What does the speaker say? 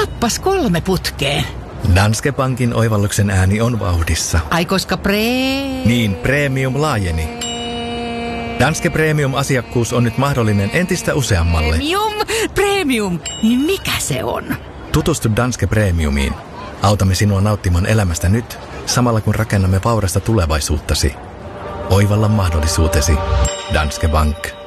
Kappas 3 putkeen. Danske Bankin oivalluksen ääni on vauhdissa. Ai koska Niin, premium laajeni. Danske Premium-asiakkuus on nyt mahdollinen entistä useammalle. Premium. Niin mikä se on? Tutustu Danske Premiumiin. Autamme sinua nauttimaan elämästä nyt, samalla kun rakennamme vaurasta tulevaisuuttasi. Oivalla mahdollisuutesi. Danske Bank.